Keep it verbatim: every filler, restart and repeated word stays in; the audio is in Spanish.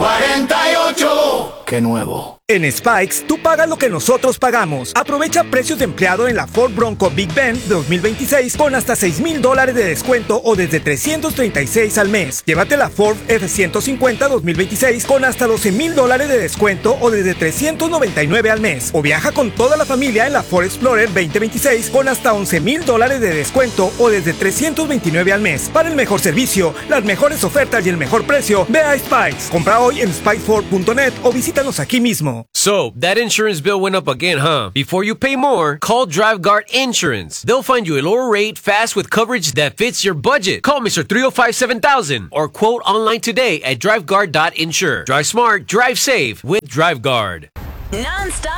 cuarenta y ocho. ¡Qué nuevo! En Spikes, tú pagas lo que nosotros pagamos. Aprovecha precios de empleado en la Ford Bronco Big Bend dos mil veintiséis con hasta seis mil dólares de descuento o desde trescientos treinta y seis al mes. Llévate la Ford F ciento cincuenta dos mil veintiséis con hasta doce mil dólares de descuento o desde trescientos noventa y nueve al mes. O viaja con toda la familia en la Ford Explorer veinte veintiséis con hasta once mil dólares de descuento o desde trescientos veintinueve al mes. Para el mejor servicio, las mejores ofertas y el mejor precio, ve a Spikes. Compra hoy en spikes ford punto net o visítanos aquí mismo. So, that insurance bill went up again, huh? Before you pay more, call DriveGuard Insurance. They'll find you a lower rate fast with coverage that fits your budget. Call Mister three oh five, seven thousand or quote online today at driveguard dot insure. Drive smart, drive safe with DriveGuard. Non-stop